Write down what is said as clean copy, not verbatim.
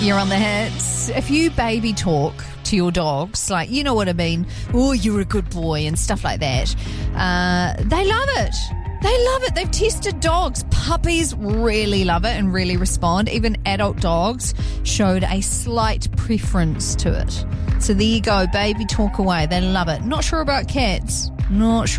You're on the hits. If you baby talk to your dogs, like, you know what I mean, oh, you're a good boy and stuff like that, they love it. They love it. They've tested dogs. Puppies really love it and really respond. Even adult dogs showed a slight preference to it. So there you go. Baby talk away. They love it. Not sure about cats. Not sure.